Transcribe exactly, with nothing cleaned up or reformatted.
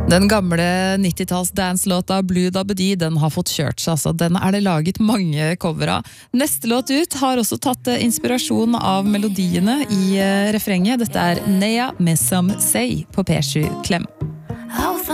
Den gamle nittitalls dance-låta Blue Dabedi, den har fått kjørt seg, altså. Den er det laget mange cover av. Neste låt ut har også tatt inspirasjon av melodiene i refrenget. Dette er Nea med Some Say på P sju Klem.